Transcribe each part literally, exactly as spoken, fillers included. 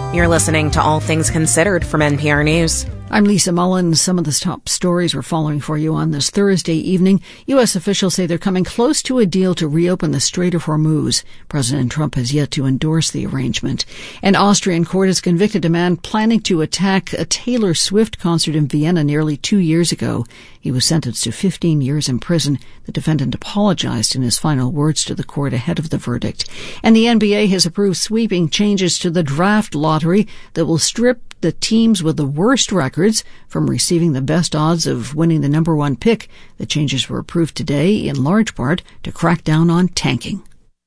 You're listening to All Things Considered from N P R News. I'm Lisa Mullins. Some of the top stories we're following for you on this Thursday evening. U S officials say they're coming close to a deal to reopen the Strait of Hormuz. President Trump has yet to endorse the arrangement. An Austrian court has convicted a man planning to attack a Taylor Swift concert in Vienna nearly two years ago. He was sentenced to fifteen years in prison. The defendant apologized in his final words to the court ahead of the verdict. And the N B A has approved sweeping changes to the draft lottery that will strip the teams with the worst records from receiving the best odds of winning the number one pick. The changes were approved today, in large part, to crack down on tanking.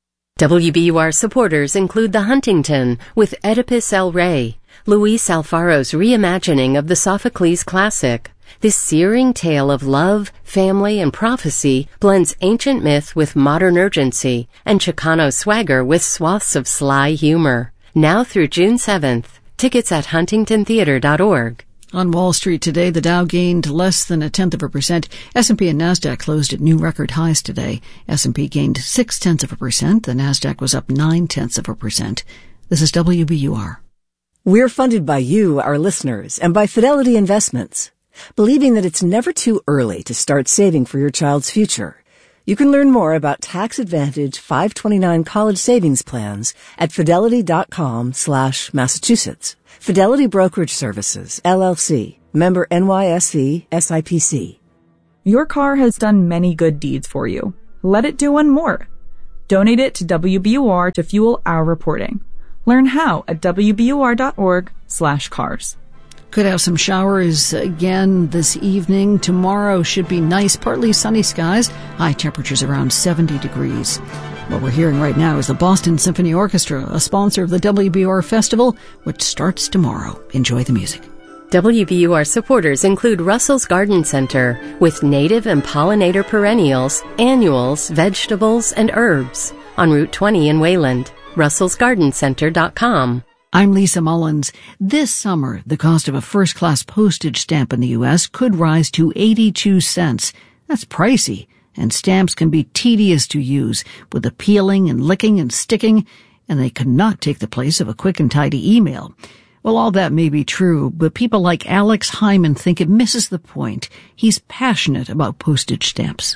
W B U R supporters include The Huntington with Oedipus El Rey, Luis Alfaro's reimagining of the Sophocles classic. This searing tale of love, family, and prophecy blends ancient myth with modern urgency and Chicano swagger with swaths of sly humor. Now through June seventh. Tickets at huntington theater dot org. On Wall Street today, the Dow gained less than a tenth of a percent. S and P and NASDAQ closed at new record highs today. S and P gained six tenths of a percent. The NASDAQ was up nine tenths of a percent. This is W B U R. We're funded by you, our listeners, and by Fidelity Investments, believing that it's never too early to start saving for your child's future. You can learn more about tax advantage five twenty-nine college savings plans at fidelity.com slash Massachusetts. Fidelity Brokerage Services, L L C, member N Y S E, S I P C. Your car has done many good deeds for you. Let it do one more. Donate it to W B U R to fuel our reporting. Learn how at W B U R dot org slash cars. Could have some showers again this evening. Tomorrow should be nice, partly sunny skies. High temperatures around seventy degrees. What we're hearing right now is the Boston Symphony Orchestra, a sponsor of the W B U R Festival, which starts tomorrow. Enjoy the music. W B U R supporters include Russell's Garden Center with native and pollinator perennials, annuals, vegetables, and herbs on Route twenty in Wayland. russells garden center dot com. I'm Lisa Mullins. This summer, the cost of a first-class postage stamp in the U S could rise to eighty-two cents. That's pricey, and stamps can be tedious to use, with the peeling and licking and sticking, and they could not take the place of a quick and tidy email. Well, all that may be true, but people like Alex Hyman think it misses the point. He's passionate about postage stamps.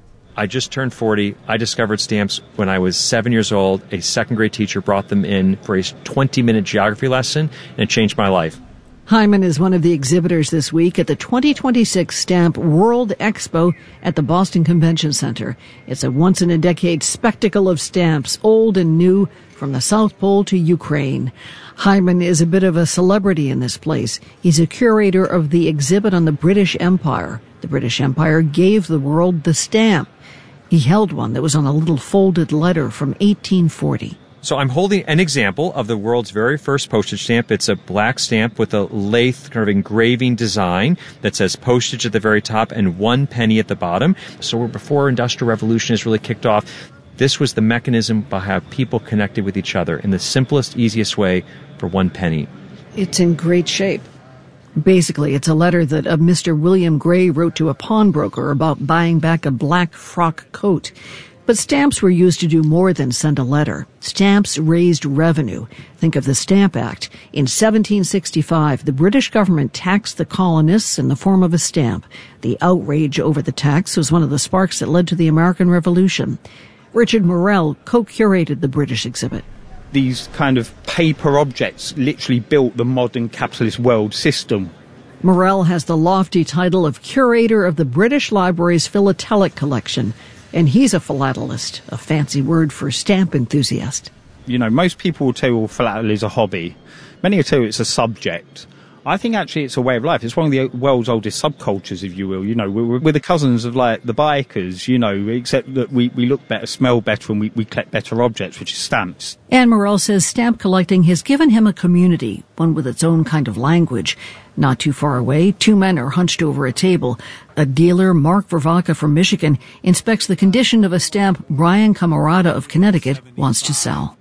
I just turned forty. I discovered stamps when I was seven years old. A second grade teacher brought them in for a twenty-minute geography lesson, and it changed my life. Hyman is one of the exhibitors this week at the twenty twenty-six Stamp World Expo at the Boston Convention Center. It's a once-in-a-decade spectacle of stamps, old and new, from the South Pole to Ukraine. Hyman is a bit of a celebrity in this place. He's a curator of the exhibit on the British Empire. The British Empire gave the world the stamp. He held one that was on a little folded letter from eighteen forty. So I'm holding an example of the world's very first postage stamp. It's a black stamp with a lathe kind of engraving design that says postage at the very top and one penny at the bottom. So before Industrial Revolution has really kicked off, this was the mechanism by how people connected with each other in the simplest, easiest way for one penny. It's in great shape. Basically, it's a letter that a Mister William Gray wrote to a pawnbroker about buying back a black frock coat. But stamps were used to do more than send a letter. Stamps raised revenue. Think of the Stamp Act. In seventeen sixty-five, the British government taxed the colonists in the form of a stamp. The outrage over the tax was one of the sparks that led to the American Revolution. Richard Morell co-curated the British exhibit. These kind of paper objects literally built the modern capitalist world system. Morell has the lofty title of curator of the British Library's philatelic collection, and he's a philatelist, a fancy word for stamp enthusiast. You know, most people will tell you, well, philately is a hobby. Many will tell you it's a subject. I think actually it's a way of life. It's one of the world's oldest subcultures, if you will. You know, we're, we're the cousins of, like, the bikers, you know, except that we, we look better, smell better, and we, we collect better objects, which is stamps. Anne Morell says stamp collecting has given him a community, one with its own kind of language. Not too far away, two men are hunched over a table. A dealer, Mark Vervaca from Michigan, inspects the condition of a stamp Brian Camarada of Connecticut wants to sell.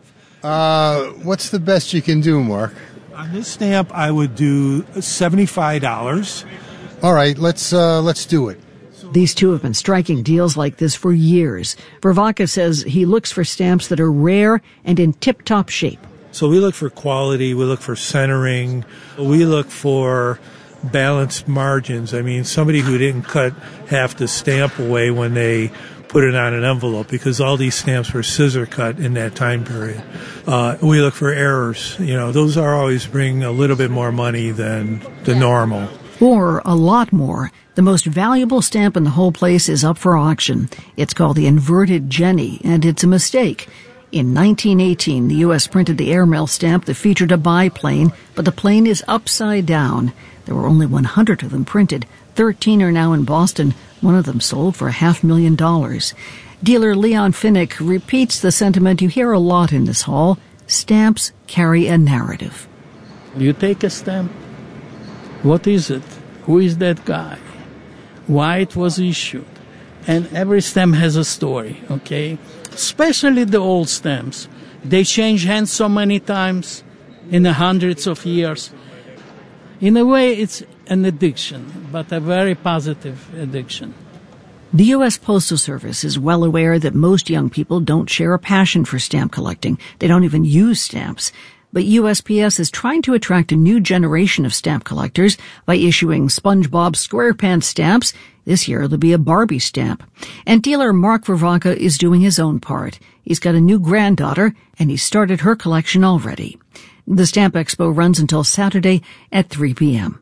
Uh, what's the best you can do, Mark? On this stamp, I would do seventy-five dollars. All right, let's uh, let's do it. These two have been striking deals like this for years. Vervaca says he looks for stamps that are rare and in tip-top shape. So we look for quality, we look for centering, we look for balanced margins. I mean, somebody who didn't cut half the stamp away when they put it on an envelope, because all these stamps were scissor cut in that time period. Uh, we look for errors. You know, those are always bring a little bit more money than the normal. Or a lot more. The most valuable stamp in the whole place is up for auction. It's called the Inverted Jenny, and it's a mistake. In nineteen eighteen, the U S printed the airmail stamp that featured a biplane, but the plane is upside down. There were only one hundred of them printed. Thirteen are now in Boston. One of them sold for a half million dollars. Dealer Leon Finnick repeats the sentiment you hear a lot in this hall. Stamps carry a narrative. You take a stamp. What is it? Who is that guy? Why it was issued? And every stamp has a story, okay? Especially the old stamps. They change hands so many times in the hundreds of years. In a way, it's an addiction, but a very positive addiction. The U S Postal Service is well aware that most young people don't share a passion for stamp collecting. They don't even use stamps. But U S P S is trying to attract a new generation of stamp collectors by issuing SpongeBob SquarePants stamps. This year there'll be a Barbie stamp. And dealer Mark Vervaca is doing his own part. He's got a new granddaughter, and he started her collection already. The Stamp Expo runs until Saturday at three p.m.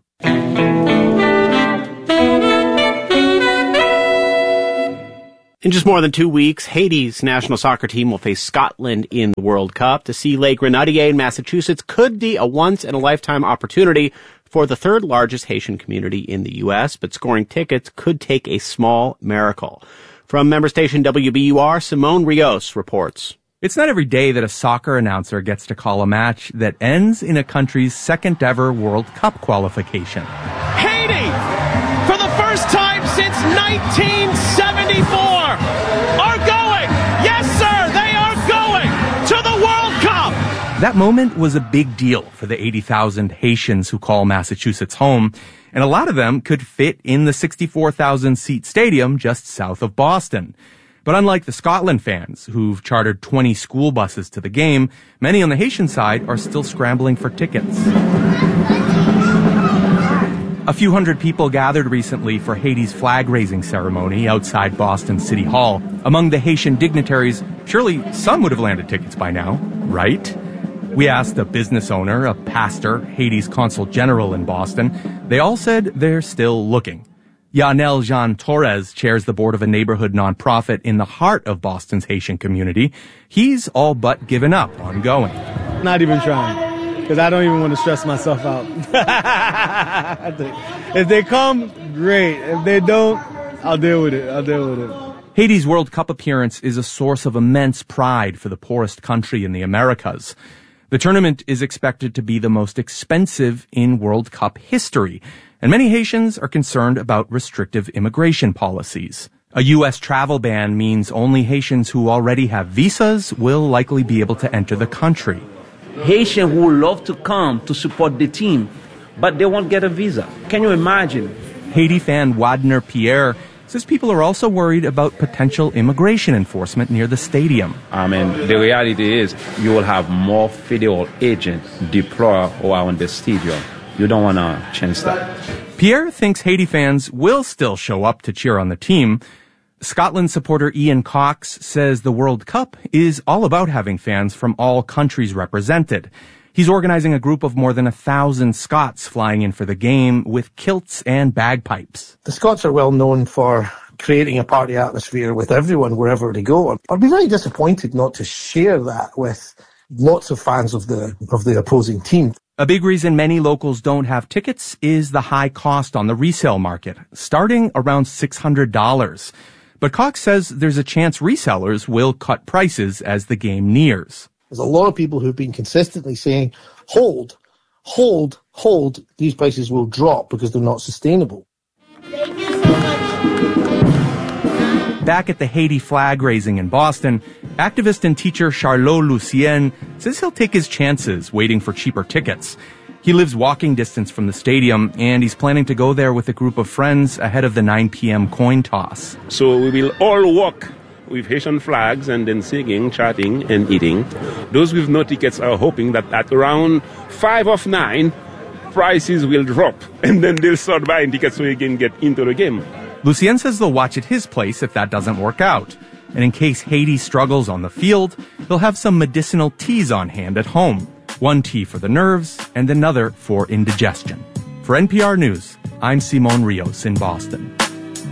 In just more than two weeks, Haiti's national soccer team will face Scotland in the World Cup. To see Les Grenadiers in Massachusetts could be a once-in-a-lifetime opportunity for the third-largest Haitian community in the U S, but scoring tickets could take a small miracle. From member station W B U R, Simone Rios reports. It's not every day that a soccer announcer gets to call a match that ends in a country's second-ever World Cup qualification. Haiti, for the first time since nineteen seventy-four, are going. Yes, sir, they are going to the World Cup. That moment was a big deal for the eighty thousand Haitians who call Massachusetts home, and a lot of them could fit in the sixty-four thousand seat stadium just south of Boston. But unlike the Scotland fans, who've chartered twenty school buses to the game, many on the Haitian side are still scrambling for tickets. A few hundred people gathered recently for Haiti's flag-raising ceremony outside Boston City Hall. Among the Haitian dignitaries, surely some would have landed tickets by now, right? We asked a business owner, a pastor, Haiti's consul general in Boston. They all said they're still looking. Yanel Jean Torres chairs the board of a neighborhood nonprofit in the heart of Boston's Haitian community. He's all but given up on going. Not even trying, because I don't even want to stress myself out. If they come, great. If they don't, I'll deal with it. I'll deal with it. Haiti's World Cup appearance is a source of immense pride for the poorest country in the Americas. The tournament is expected to be the most expensive in World Cup history, and many Haitians are concerned about restrictive immigration policies. A U S travel ban means only Haitians who already have visas will likely be able to enter the country. Haitians who would love to come to support the team, but they won't get a visa. Can you imagine? Haiti fan Wadner Pierre says people are also worried about potential immigration enforcement near the stadium. I mean, the reality is you will have more federal agents deployed around the stadium. You don't want to change that. Pierre thinks Haiti fans will still show up to cheer on the team. Scotland supporter Ian Cox says the World Cup is all about having fans from all countries represented. He's organizing a group of more than a thousand Scots flying in for the game with kilts and bagpipes. The Scots are well known for creating a party atmosphere with everyone wherever they go. I'd be very disappointed not to share that with lots of fans of the of the opposing team. A big reason many locals don't have tickets is the high cost on the resale market, starting around six hundred dollars. But Cox says there's a chance resellers will cut prices as the game nears. There's a lot of people who've been consistently saying, hold, hold, hold, these prices will drop because they're not sustainable. Thank you so much. Back at the Haiti flag raising in Boston, activist and teacher Charlot Lucien says he'll take his chances waiting for cheaper tickets. He lives walking distance from the stadium, and he's planning to go there with a group of friends ahead of the nine p.m. coin toss. So we will all walk with Haitian flags and then singing, chatting, and eating. Those with no tickets are hoping that at around five of nine, prices will drop, and then they'll start buying tickets so you can get into the game. Lucien says they'll watch at his place if that doesn't work out. And in case Haiti struggles on the field, they'll have some medicinal teas on hand at home. One tea for the nerves and another for indigestion. For N P R News, I'm Simon Rios in Boston.